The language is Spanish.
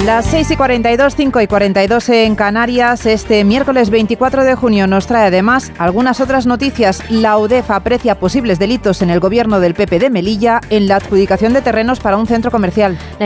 Las 6:42, 5:42 en Canarias. Este miércoles 24 de junio nos trae además algunas otras noticias. La UDEF aprecia posibles delitos en el gobierno del PP de Melilla en la adjudicación de terrenos para un centro comercial.